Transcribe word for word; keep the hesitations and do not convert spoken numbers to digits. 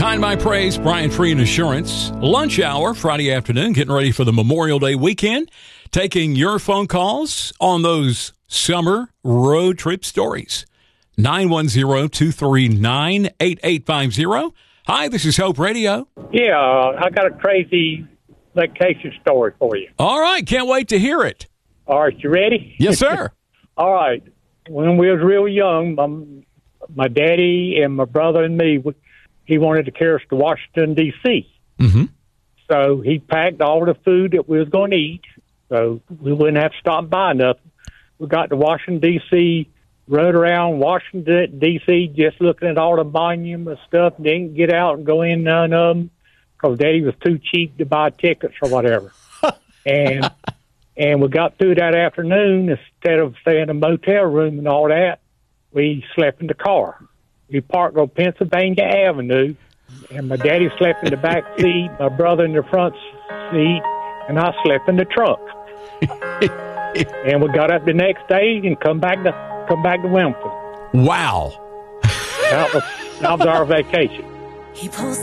Find My Praise, Brian Free and Assurance. Lunch hour, Friday afternoon, getting ready for the Memorial Day weekend. Taking your phone calls on those summer road trip stories. nine one zero, two three nine, eight eight five zero. Hi, this is Hope Radio. Yeah, uh, I got a crazy vacation story for you. All right, can't wait to hear it. All right, you ready? Yes, sir. All right. When we was real young, my, my daddy and my brother and me, he wanted to carry us to Washington, D C Mm-hmm. So he packed all the food that we was going to eat, so we wouldn't have to stop and buy nothing. We got to Washington, D C, rode around Washington, D C, just looking at all the monuments and stuff. Didn't get out and go in none of them because Daddy was too cheap to buy tickets or whatever. and and we got through that afternoon. Instead of staying in a motel room and all that, we slept in the car. We parked on Pennsylvania Avenue, and my daddy slept in the back seat, my brother in the front seat, and I slept in the trunk. And we got up the next day and come back to come back to Wilmington. Wow. That was that was our vacation. He pulls